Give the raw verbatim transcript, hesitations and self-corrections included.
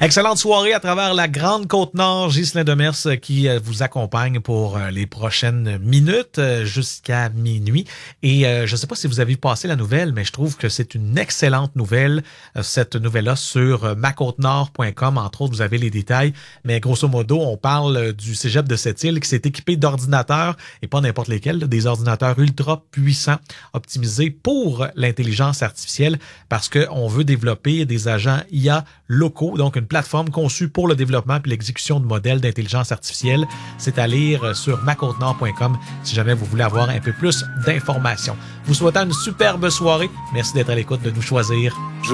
Excellente soirée à travers la Grande Côte-Nord. Ghislain Demers qui vous accompagne pour les prochaines minutes jusqu'à minuit. Et euh, je ne sais pas si vous avez passé la nouvelle, mais je trouve que c'est une excellente nouvelle. Cette nouvelle-là sur ma côte nord point com. Entre autres, vous avez les détails. Mais grosso modo, on parle du cégep de Sept-Îles qui s'est équipé d'ordinateurs, et pas n'importe lesquels, des ordinateurs ultra puissants, optimisés pour l'intelligence artificielle, parce qu'on veut développer des agents I A locaux, donc une plateforme conçue pour le développement et l'exécution de modèles d'intelligence artificielle. C'est à lire sur ma côte nord point com si jamais vous voulez avoir un peu plus d'informations. Vous souhaitant une superbe soirée. Merci d'être à l'écoute, de nous choisir.